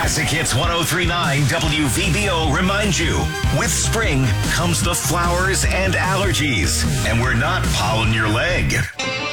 Classic Hits 103.9 WVBO reminds you, with spring comes the flowers and allergies, and we're not pollen your leg.